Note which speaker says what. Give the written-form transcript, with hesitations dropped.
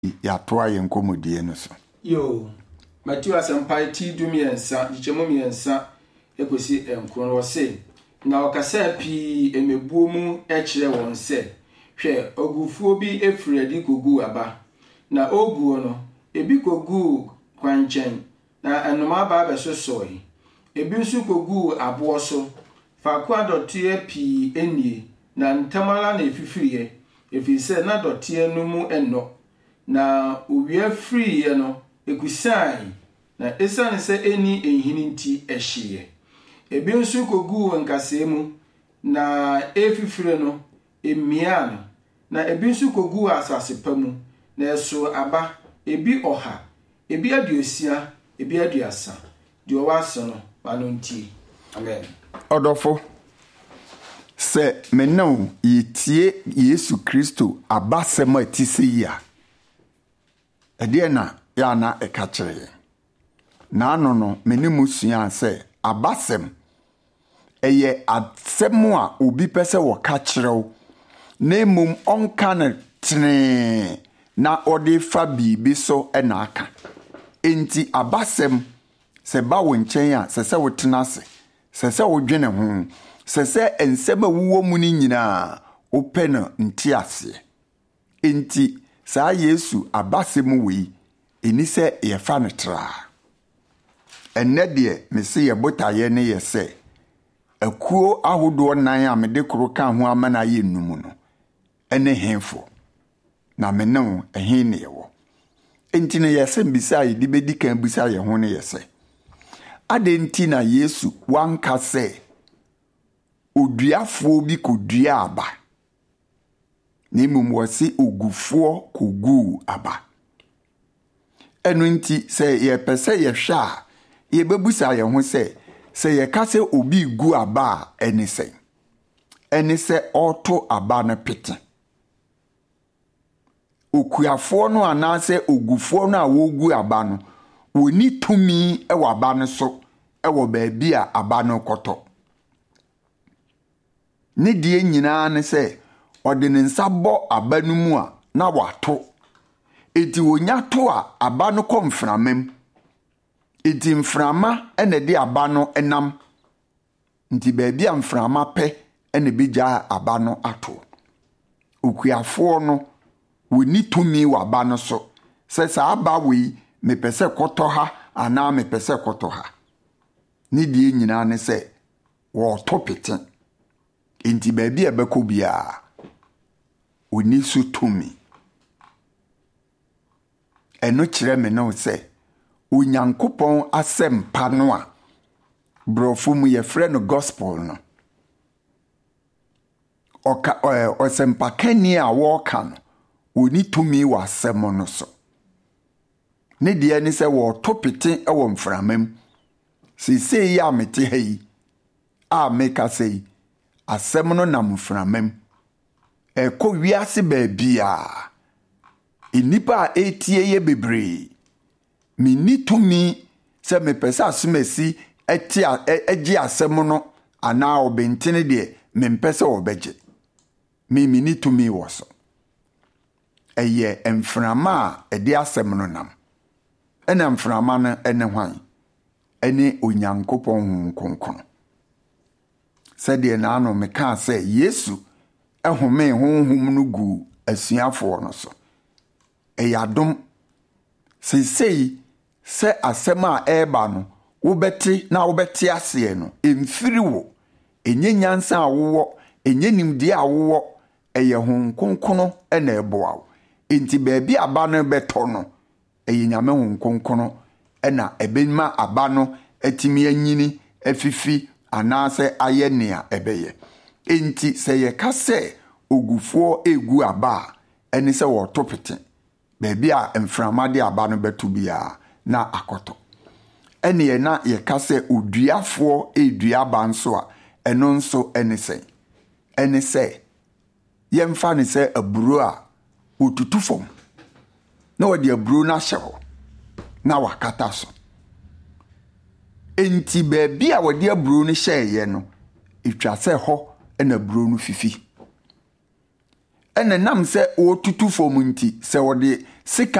Speaker 1: yatoa yenkomodie no so.
Speaker 2: Yo, Matthew asampai ti dumiensa, jichemo miensa ekosi enkron wo se. Na okasa pi emebuo mu ekire won se. Hwe ogufuo bi efredi kogu aba. Na oguo no, ebi kogu kwanchen, na enoma ba besosoi. Ebi nsu kogu abo so. Faako adotie pi enie, na ntamala na efifiriye. Efise na dotie no mu enno. Na uwie free ye no ekusai na esane se eni ehini nti ehye ebi nso kogu nkase mu na efifire no emia no na ebi nso kogu asase pa mu na eso aba ebi oha ebi aduosia ebi aduasa de owaso no mano nti amen.
Speaker 1: Odofo se menno yitie Yesu Kristo abasem atise ya ede na ya na ekachire na ano no menimu sua se abasem eye asem a obi pese wo kachire na emum onka na tene na ode fa bibi so na aka enti abasem se ba wo nchen a se wo tenase se wo dwene ho se ensem awuwo mu ni nyina ope no nti ase enti saa Yesu abasem wi eni se ye fa no tra enne de me se ye botaye ne ye se akuo ahodo nan a me de koro ka ho amana ye numu no ene henfo na me no ehin ne yewo enti ne ye se mbisa ye di bedi kan bisa ye ho ne ye se adenti na Yesu wanka se oduafo bi kodua aba ni mumwasi ogufuo kogu aba enu nti se ye pese ye hwa ye bebusa ye ho se ye ka se obi gu aba eni se oto aba na pete okuafo no anase ogufuo no a wogu aba no woni tumi e wa aba no so e wo baabi a aba no koto ne die nyina ne se ode ne nsa bɔ aba no mu a na wato eti wonya to a aba no kɔ mframam eti mframa ene de aba no enam nti baabi a mframa pɛ ene begya aba no ato okuafo no woni tumi wa aba no so se sa aba wi mepese kɔtɔ ha ana mepese kɔtɔ ha ne die nyina ne se wo to pete nti baabi a bɛkɔ bia oni so tumi eno kire me no se onyankopon asempa no a brofo mu ye frɛ no gospel no osempa kani a wo ka no oni tumi wa asem no so ne de ani se wo topete e wo mframam sesei ya mete ha yi a meka sei asem no na mframam eko wiase baabia enipa etie ye bebre mini tumi se mepesa asumasi egi asem no ana obentene de mempese obegye mini tumi woso eye emframa ede asem no nam ena mframa no ene hwan ene onyankopɔn honkonkon sɛdeɛ na ano meka sɛ Yesu ehome honhom no gu asuafo no so eyadom sesei se asɛm a eba no wobɛte na wobɛte ase no emfiri wo enye nyansa a wo enye nimde a wo eye honkonkono ena eboa wo enti baabi aba no beto no eye nyame honkonkono ena ebenma aba no atimi anyini afifi anase ayenia ebeye enti se ye ka se ogufuo egu aba eni se wo topete baabi a mframa de aba no betu bia na akoto eni ye na ye ka se oduafo edua aba nso a eno nso eni se ye mfa ne se aburo a otutu fom na wodi aburo na hyeho na wakata so enti baabi a wodi aburo no hyeye no etwa se ho na aburo no fifi ene nam se otutu fom nti se wodi sika